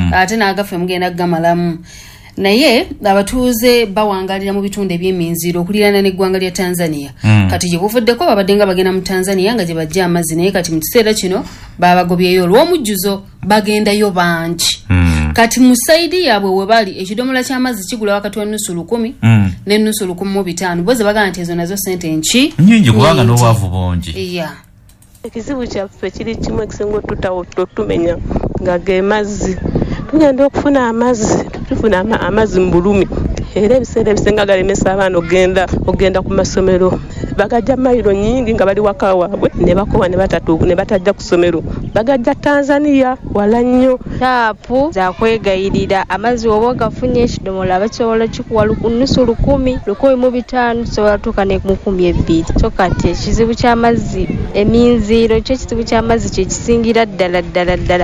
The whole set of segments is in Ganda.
ate n'agafe mugenda gamalamu. Naye abatuuze bawangalira mu bitundu eby'eminziro okuliraana n'eggwanga lya Tanzania. Kati gye buvuddeko babadde nga bagenda mu Tanzania nga gye bajja amazzi, naye kati mu kiseera kino babagobyeyo olw'omujjuzo bagendayo bangi. Kati mu saidi yaabwe we bali ekidomola ky'amazzi kigula wakati wa nusu 10 ne nusu 15 boze bagana nti ezo nazo sente nchi nyingi kubanga n'obwavu bongi. Ekizibu kyaffe kiri kimu ekisinga tumenya nga ge mazzi. Tugenda okufuna amazzi, tufuna amazzi mu bulumi. Era ebiseera ebisinga galemesa abaana ogenda ku masomero. Bagajja mayiro nyingi nga bali waka waabwe ne bakowa ne batatuuku ne batajja ku ssomero. Bagajja Tanzania wala nnyo. Taapu za kwegayirira amazzi oba gafunye ekidomola basobola kikuwa nusu 10, 15 sobola tuuka ne mu 12. So kati ekizibu ky'amazzi eminziiro kyo ekizibu ky'amazzi kye kisingira ddala.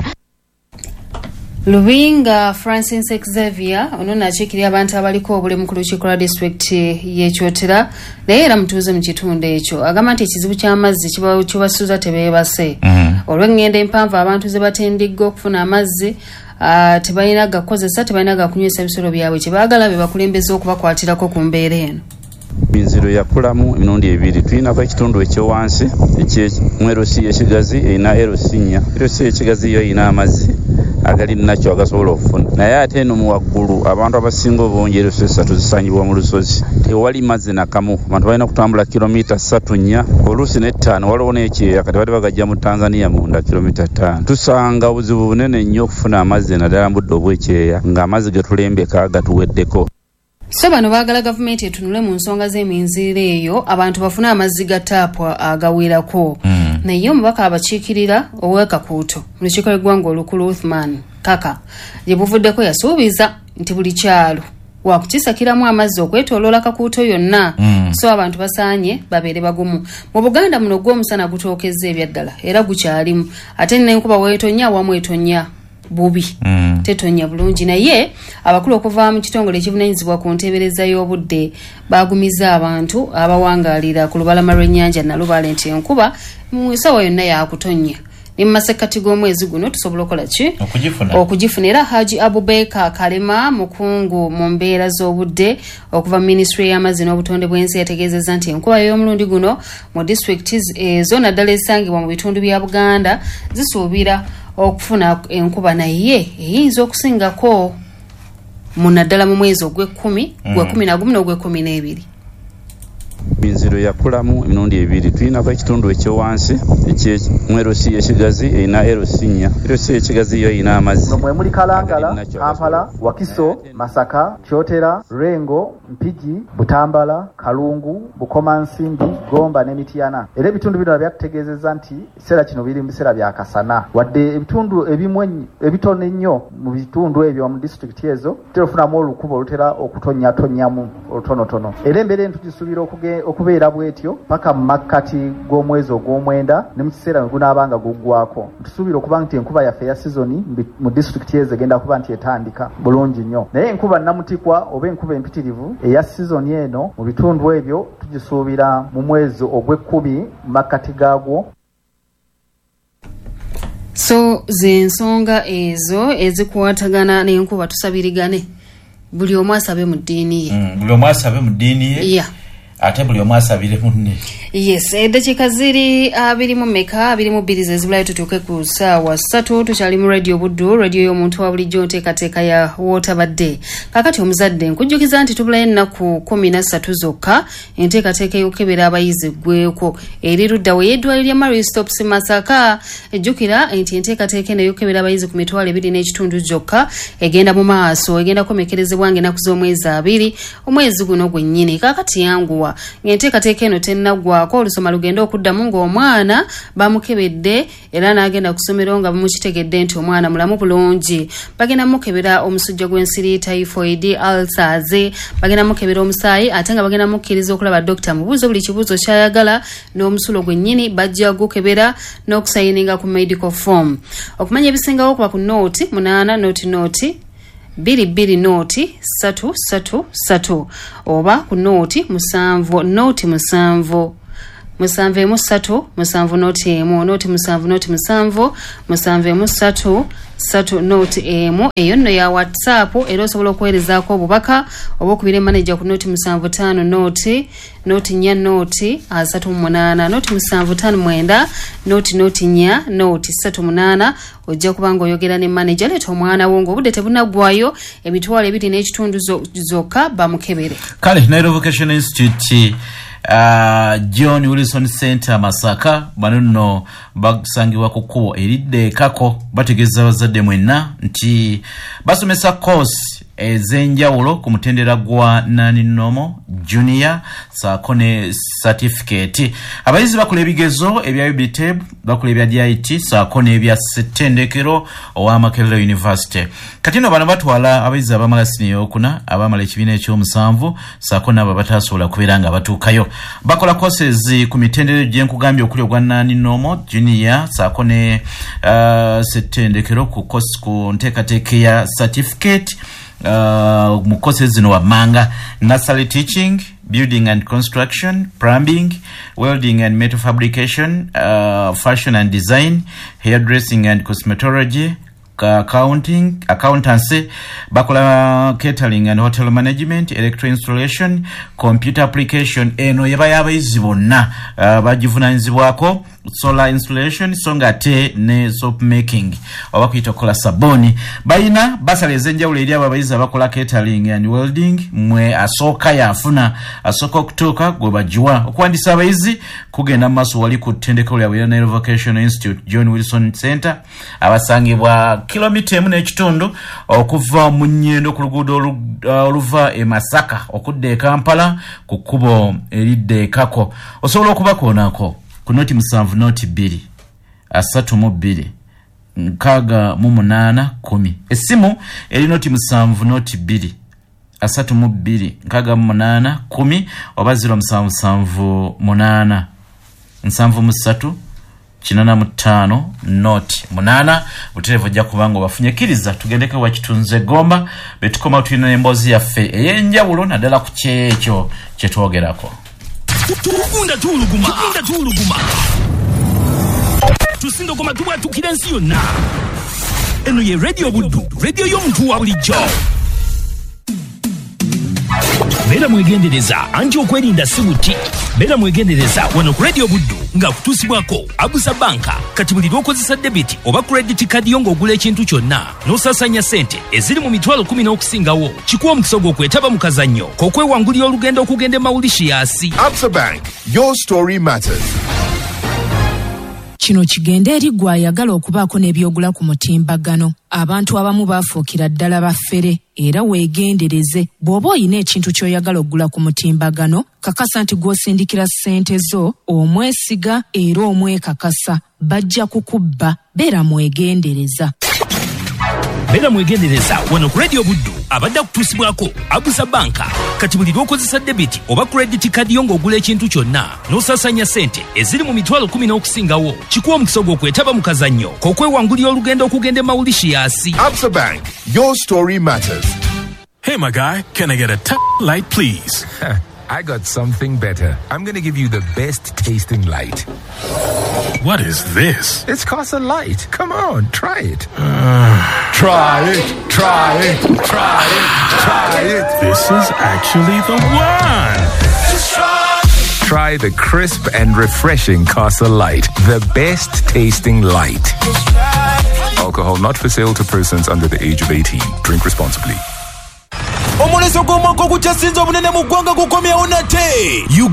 Lubinga Francis Xavier ono nakiikirira abantu abaliko obulemu ku lukiiko lwa district y'Ekyotera naye era mutuuze mu kitundu ekyo agamba nti ekizibu ky'amazzi kibasuuza tebeebase. Olw'engendo empanvu abantu ze batendigga okufuna amazzi tebalina gakozesa, tebalina gakunywesa bisolo byabwe kye baagala be bakulembeze okubakwatirako ku mbeera eno. Minziro yakulamu emirundi ebiri. Tulinako ekitundu ekyowansi eky'Erosi ekigazi erina Erosi nnya. Erosi ekigazi yo erina amazzi agali nakyo agasobola okufuna. Naye ate eno mu waggulu abantu abasinga obungi Erosi 3 zisangibwa mu lusozi. Tewali mazzi nakamu. Abantu balina kutambula kilomita 3 nnya. Oluusi ne 5 waliwo n'ekyeya kati bali bagajja mu Tanzania munda kilomita 5. Tusanga obuzibu bunene nnyo okufuna amazzi naddala mu budde obw'ekyeya ng'amazzi getulembeka gatuweddeko. So bano baagala gavumenti etunule mu nsonga z'eminziiro eyo abantu bafune amazzi ga taapu agawerako. Naye omubaka abakiikirira ow'Ekakuuto mu lukiiko lw'eggwanga olukulu Uthman Kaka gye buvuddeko yasuubiza nti buli kyalo wakukisakiramu amazzi okwetooloola Kakuuto yonna. So abantu basaanye babeere bagumu. Mu Buganda muno gw'omusana gutookezza ebyaddala era gukyalimu ate n'enkuba weetonya awamu etonya bubi tetonya bulungi. Naye abakulu okuva mu kitongole ekivunaanyizibwa ku nteebereza y'obudde bagumiza abantu abawangalira ku lubalama lw'ennyanja Nalubaale nti enkuba mu ssaawa yonna yakutonya. Ni mu masekkati g'omwezi guno tusobola okukola ki? Okugifuna. Era Haji Abubeka Kalema mukungu mu mbeera z'obudde okuva Ministry y'amazzi n'obutonde bw'ensi yategeezezza nti enkuba y'omulundi guno mu disitulikiti ezo naddala esangibwa mu bitundu bya Buganda zisuubira okufuna enkuba naye eyinza okusingako mu naddala mu mwezi ogw'ekkumi, gw'ekkumi n'ogw'ekkumi-n'ebiri. Minziro yakulamu emirundi ebiri. Tulinako ekitundu ekyowansi eky'Erosi ekigazi erina Erosi nnya. Erosi ekigazi yo erina amazzi. Mwe muli Kalangala, Kampala, Wakiso, Masaka, Kyotera, Rengo, Mpigi, Butambala, Kalungu, Bukomansimbi, Gomba ne Mityana. Era ebitundu bino byatutegeezezza nti ebiseera kino biri mu biseera bya kasana. Wadde ebitundu ebitono ennyo mu bitundu ebyo mu disitulikiti ezo terufunamu olukubo olutera okutonyatonyamu olutonotono. Era embeera entugisuubira okubeera bwetyo paka mu makkati g'omwezi ogw'omwenda ne mu kiseera mwe gunaabanga guggwako. Tusuubira okuba nti enkuba yaffe ya sizoni mu disitulikiti ezo egenda kuba nti etandika bulungi nnyo. Naye enkuba namutikwa oba enkuba empitirivu eya sizoni eno mu bitundu ebyo tugisuubira mu mwezi ogw'ekkumi mu makkati gaagwo. So z'ensonga ezo ezikwatagana n'enkuba tusabirigane buli omu asabe mu ddiini ye. Buli omu asabe mu ddiini ye. Ate buli omu asabire munne. Yes, eddakiika ziri 22 zezibulayo tutuuke ku ssaawa 3 tukyali mu radio Buddu, radio y'omuntu wa bulijjo nteekateeka ya wootabadde. Kakati omuzadde nkujjukiza nti tubulayo ennaku 13 zokka enteekateeka y'okukebera abayizi eggweeko. Eri ludda w'eddwaliro lya Mary Stopes Masaka ejjukira nti enteekateeka eno y'okukebera abayizi ku mitwalo 2.5 gyokka egenda mu maaso egenda kukomekerezebwa ng'ennaku z'omwezi 2 omwezi guno gwennyini. Kakati yanguwa ng'enteekateeka eno tennaggwako olusoma lugenda okuddamu ng'omwana bamukebedde era n'agenda ku ssomero nga bamukitegedde nti omwana mulamu bulungi. Bagenda mukebera omusujja gw'ensiri, typhoid, ulcers, bagenda mukebera omusaayi ate nga bagenda mukkiriza okulaba dokita mubuuzo buli kibuuzo kyayagala n'omusulo gwennyini bajja gukebera n'okusayininga ku medical form. Okumanya ebisingawo okuba ku nooti 8 nooti 22 nooti 333 oba ku nooti 7 nooti 7 773 7 noti 7 7 3 noti eyo nno ya WhatsApp era osobola okuweerezaako obubaka obwokubira manager ku noti 75 noti 4 noti 38 noti 759 noti 4 noti 38 ojja kubanga oyogera ne manager leeta omwana wo ng'obudde tebunaggwayo emitwalo 2 n'ekitundu zokka bamukebere. Kale Nairobi Vocational Institute John Wilson Center Masaka banono basangibwa ku kkubo eridde kako bategeeza abazadde mwenna nti basomesa course ezenjawulo ku mutendera gwa Naninomo Junior saako ne certificate. Abayizi bakola ebigezo ebya UBTEB, bakola ebya DIT saako n'ebya ssettendekero owa Makerere University. Kati nno bano batwala abayizi abamala siniya okuna, abamala ekibiina ekyomusanvu saako n'abo batasobola kubeera nga batuukayo. Bakola courses ku mitendera gy'enkugambye okuli ogwa Naninomo Junior saako ne ssettendekero ku course ku nteekateeka ya certificate. Mu courses zino wammanga nursery teaching, building and construction, plumbing, welding and metal fabrication, fashion and design, hairdressing and cosmetology, accountancy, bakola catering and hotel management, electro installation, computer application. Eno yabaya abayizi bonna bagivunanyizibwako solar installation, songa te ne soap making oba kuyita kola saboni. Bayina basala ezenjawulo eri abayizi abakola catering and welding. Mwe asooka yafuna asooka okutuuka gwe bajiwa okuwandisa abayizi kugenda mu maaso wali ku ttendekero lya Nairobi Vocational Institute John Wilson Center abasangibwa kilomita 1 n'ekitundu okuva mu Nnyendo ku luguudo oluva e Masaka okudda e Kampala ku kkubo eridde kako. Osobola okubakoonako ku noti 7 noti 2 32 6 10. Essimu eri noti 7 noti 2 32 6 10 oba 0778 73 85 noti 8. Buterevu jja kubanga bafunyekiriza tugendeke wa kitunze gomba betukoma tulina emboozi yaffe ey'enjawulo naddala ku kyekyo kye twogerako. Tukunda tuluguma tusinga goma tubwatukira ensi yonna. Eno ye Radio Buddu, radio y'omuntu wa bulijjo. Bera mwegendereza anti okwerinda sibuti. Bera mwegendereza wano ku Radio Buddu nga kutusibwako Abusa Banka kati buli lw'okozesa debit oba credit card yo ng'ogula ekintu kyonna n'osasanya ssente eziri mu mitwalo 10 n'okusingawo kikuwa omukisa gw'okwetaba mu kazannyo k'okwewangulira olugendo okugenda e Mauritius. Absa Bank, your story matters. Kino kigenda eri gwe ayagala okubaako n'ebyogula ku mutimbagano. Abantu abamu baafuukira ddala baffere era weegendereze bw'oba oyina ekintu ky'oyagala okugula ku mutimbagano kakasa nti gw'osindikira ssente zo omwesiga era omwekakasa bajja kukubba. Beera mwegendereza. Bera mwegendereza wano ku Radio Buddu abadde kutusibwako Abusa Banka kati buli lw'okozesa debit oba credit card yo ng'ogula ekintu kyonna n'osasanya ssente eziri mu mitwalo 10 n'okusingawo kikuwa omukisa gw'okwetaba mu kazannyo k'okwewangulira olugendo okugenda e Mauritius. Absa Bank, your story matters. Hey my guy, can I get a light please? I got something better. I'm going to give you the best tasting light. What is this? It's Casa Light. Come on, try it. Try it. This is actually the one. Just try the crisp and refreshing Casa Light. The best tasting light. Alcohol not for sale to persons under the age of 18. Drink responsibly. Omuleso gw'omwaka ogukyasinze obunene mu ggwanga gukomyewo nate.